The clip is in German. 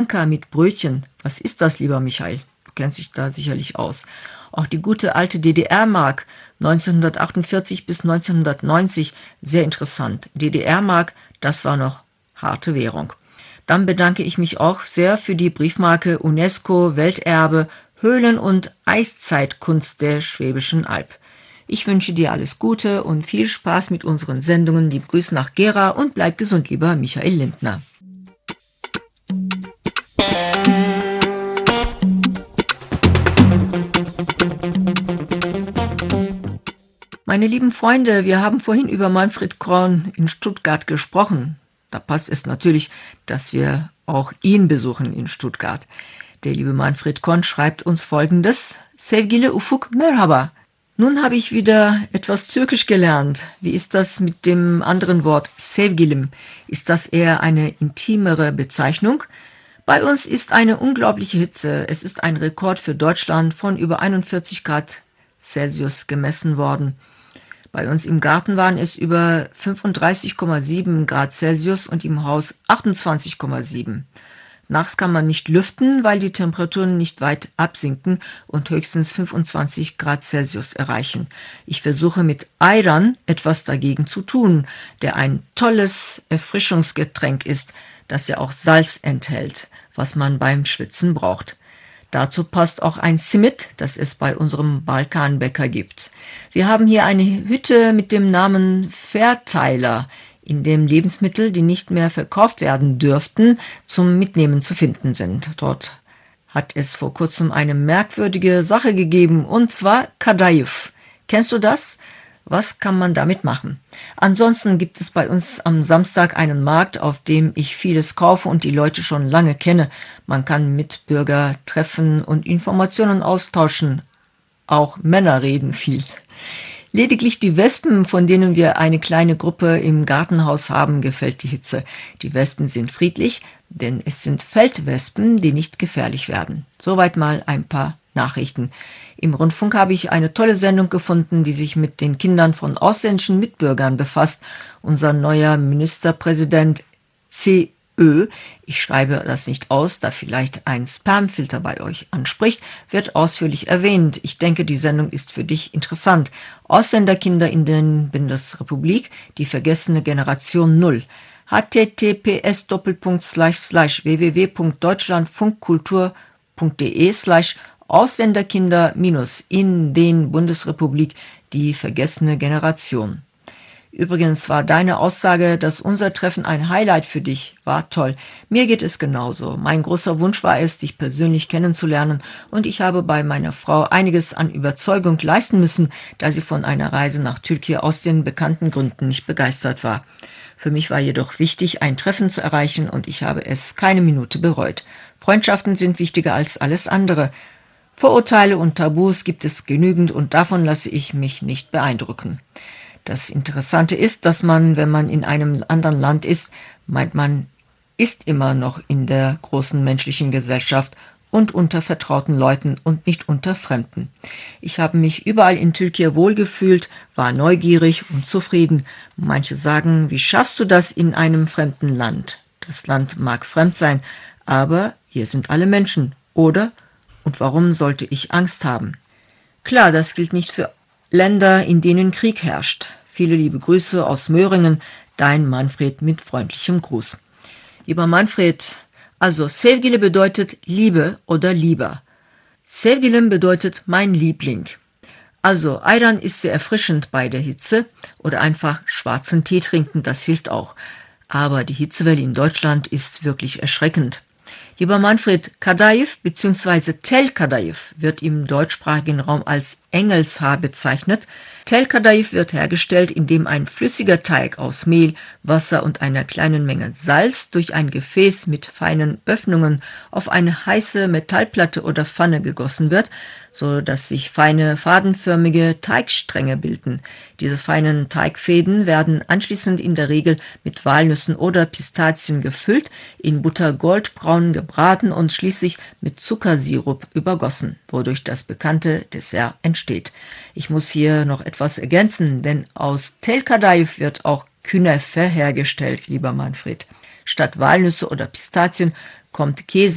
Blanka mit Brötchen. Was ist das, lieber Michael? Du kennst dich da sicherlich aus. Auch die gute alte DDR-Mark 1948 bis 1990, sehr interessant. DDR-Mark, das war noch harte Währung. Dann bedanke ich mich auch sehr für die Briefmarke UNESCO Welterbe Höhlen- und Eiszeitkunst der Schwäbischen Alb. Ich wünsche dir alles Gute und viel Spaß mit unseren Sendungen. Liebe Grüße nach Gera und bleib gesund, lieber Michael Lindner. Meine lieben Freunde, wir haben vorhin über Manfred Korn in Stuttgart gesprochen. Da passt es natürlich, dass wir auch ihn besuchen in Stuttgart. Der liebe Manfred Korn schreibt uns Folgendes: Sevgili Ufuk merhaba. Nun habe ich wieder etwas Türkisch gelernt. Wie ist das mit dem anderen Wort sevgilim? Ist das eher eine intimere Bezeichnung? Bei uns ist eine unglaubliche Hitze. Es ist ein Rekord für Deutschland von über 41 Grad Celsius gemessen worden. Bei uns im Garten waren es über 35,7 Grad Celsius und im Haus 28,7. Nachts kann man nicht lüften, weil die Temperaturen nicht weit absinken und höchstens 25 Grad Celsius erreichen. Ich versuche mit Ayran etwas dagegen zu tun, der ein tolles Erfrischungsgetränk ist, das ja auch Salz enthält, was man beim Schwitzen braucht. Dazu passt auch ein Simit, das es bei unserem Balkanbäcker gibt. Wir haben hier eine Hütte mit dem Namen Verteiler, in dem Lebensmittel, die nicht mehr verkauft werden dürften, zum Mitnehmen zu finden sind. Dort hat es vor kurzem eine merkwürdige Sache gegeben, und zwar Kadayıf. Kennst du das? Was kann man damit machen? Ansonsten gibt es bei uns am Samstag einen Markt, auf dem ich vieles kaufe und die Leute schon lange kenne. Man kann Mitbürger treffen und Informationen austauschen. Auch Männer reden viel. Lediglich die Wespen, von denen wir eine kleine Gruppe im Gartenhaus haben, gefällt die Hitze. Die Wespen sind friedlich, denn es sind Feldwespen, die nicht gefährlich werden. Soweit mal ein paar Nachrichten. Im Rundfunk habe ich eine tolle Sendung gefunden, die sich mit den Kindern von ausländischen Mitbürgern befasst. Unser neuer Ministerpräsident CÖ, ich schreibe das nicht aus, da vielleicht ein Spamfilter bei euch anspricht, wird ausführlich erwähnt. Ich denke, die Sendung ist für dich interessant. Ausländerkinder in der Bundesrepublik, die vergessene Generation Null. https://www.deutschlandfunkkultur.de/ Ausländerkinder- in den Bundesrepublik, die vergessene Generation. Übrigens war deine Aussage, dass unser Treffen ein Highlight für dich war, toll. Mir geht es genauso. Mein großer Wunsch war es, dich persönlich kennenzulernen, und ich habe bei meiner Frau einiges an Überzeugung leisten müssen, da sie von einer Reise nach Türkei aus den bekannten Gründen nicht begeistert war. Für mich war jedoch wichtig, ein Treffen zu erreichen, und ich habe es keine Minute bereut. Freundschaften sind wichtiger als alles andere. Vorurteile und Tabus gibt es genügend, und davon lasse ich mich nicht beeindrucken. Das Interessante ist, dass man, wenn man in einem anderen Land ist, meint, man ist immer noch in der großen menschlichen Gesellschaft und unter vertrauten Leuten und nicht unter Fremden. Ich habe mich überall in Türkei wohlgefühlt, war neugierig und zufrieden. Manche sagen, wie schaffst du das in einem fremden Land? Das Land mag fremd sein, aber hier sind alle Menschen, oder? Und warum sollte ich Angst haben? Klar, das gilt nicht für Länder, in denen Krieg herrscht. Viele liebe Grüße aus Möhringen, dein Manfred mit freundlichem Gruß. Lieber Manfred, also Sevgili bedeutet Liebe oder Lieber. Sevgilim bedeutet mein Liebling. Also Ayran ist sehr erfrischend bei der Hitze, oder einfach schwarzen Tee trinken, das hilft auch. Aber die Hitzewelle in Deutschland ist wirklich erschreckend. Lieber Manfred, Kadayıf bzw. Tel Kadayıf wird im deutschsprachigen Raum als Engelshaar bezeichnet. Tel Kadayıf wird hergestellt, indem ein flüssiger Teig aus Mehl, Wasser und einer kleinen Menge Salz durch ein Gefäß mit feinen Öffnungen auf eine heiße Metallplatte oder Pfanne gegossen wird, so dass sich feine fadenförmige Teigstränge bilden. Diese feinen Teigfäden werden anschließend in der Regel mit Walnüssen oder Pistazien gefüllt, in Butter goldbraun gebraten und schließlich mit Zuckersirup übergossen, wodurch das bekannte Dessert entsteht. Ich muss hier noch etwas ergänzen, denn aus Tel Kadayıf wird auch Künefe hergestellt, lieber Manfred. Statt Walnüsse oder Pistazien kommt Käse